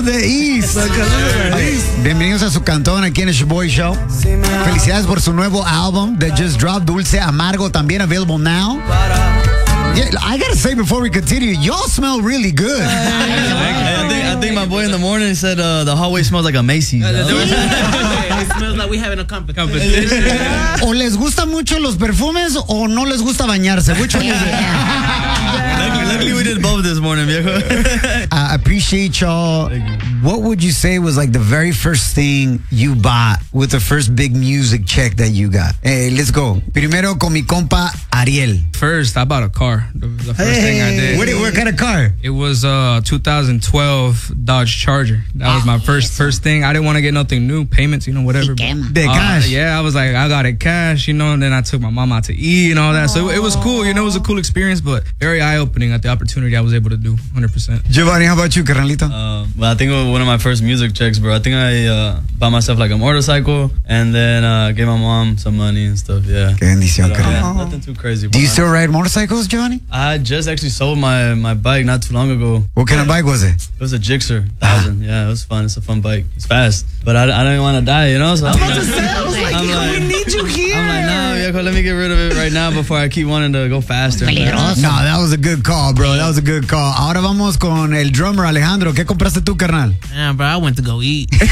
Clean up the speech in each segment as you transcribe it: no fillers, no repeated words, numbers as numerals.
of the East. Bienvenidos a su cantón aquí en el Shoboy Show. Felicidades por su nuevo álbum that just dropped, Dulce Amargo, también available now. Yeah, I gotta say before we continue, y'all smell really good. I think my boy in the morning said the hallway smells like a Macy's. It smells like we having a competition. ¿O les gustan mucho los perfumes o no les gusta bañarse? Which one is it? Luckily we did both this morning, viejo. I appreciate y'all. What would you say was like the very first thing you bought with the first big music check that you got? Hey, let's go. Primero con mi compa Ariel. First, I bought a car. The first thing I did. What kind of car? It was a 2012 Dodge Charger. That was my first thing. I didn't want to get nothing new, payments, whatever. De cash. Yeah, I was like, I got it cash, and then I took my mom out to eat and all that. So it was cool, it was a cool experience, but very eye-opening at the opportunity I was able to do, 100%. Giovanni, how about you, carnalito? Well, I think it was one of my first music checks, bro. I think I bought myself like a motorcycle and then gave my mom some money and stuff, yeah. Qué bendición, Yeah, nothing too crazy. Do you still ride motorcycles, Giovanni? I just actually sold my bike not too long ago. What kind of bike was it? It was a Gixxer 1000. Yeah, it was fun. It's a fun bike. It's fast, but I didn't want to die, So I was like, we need you here. I'm like, nah, viejo, let me get rid of it right now before I keep wanting to go faster. No, that was a good call, bro. That was a good call. Ahora vamos con el drummer Alejandro. ¿Qué compraste tú, carnal? Yeah, bro, I went to go eat. You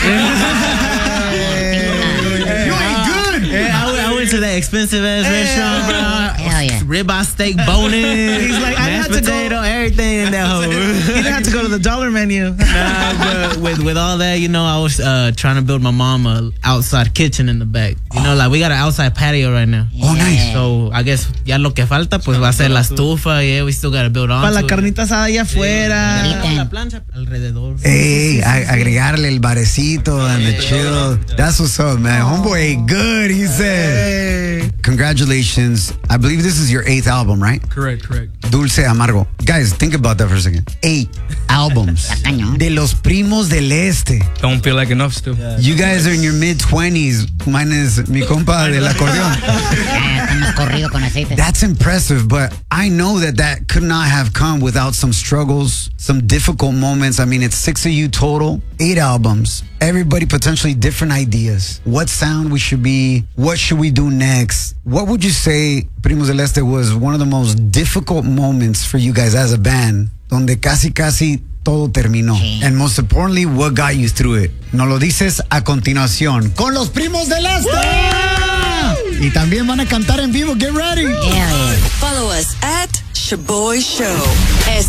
ain't good. Yeah, I went to that expensive ass restaurant, bro. Hell yeah. Ribeye steak, bone-in. He's like, I mashed had to go- potato, everything in that whole. You didn't have to go to the dollar menu. Nah, but with all that, I was trying to build my mom a outside kitchen in the back. Like we got an outside patio right now. Oh, nice. So I guess ya lo que falta pues va a ser la estufa. Yeah, we still got to build on. Para la carnita asada allá afuera. La plancha alrededor. Hey, agregarle el barecito and the chill. That's what's up, man. Homeboy ate good, he said. Congratulations. I believe this is your 8th album, right? Correct. Dulce Amargo. Guys, think about that for a second. 8 albums. De los primos del este. Don't feel like enough still. You guys are in your mid-20s. Mine is mi compa del acordeón. Estamos corrido con aceite. That's impressive, but I know that could not have come without some struggles, some difficult moments. I mean, it's 6 of you total, 8 albums. Everybody potentially different ideas. What sound we should be? What should we do next? What would you say, Primos del Este, was one of the most difficult moments for you guys as a band, donde casi todo terminó? Sí. And most importantly, what got you through it? Nos lo dices a continuación con los Primos del Este. Y también van a cantar en vivo. Get ready. Yeah, yeah. Follow us at Shoboy Show.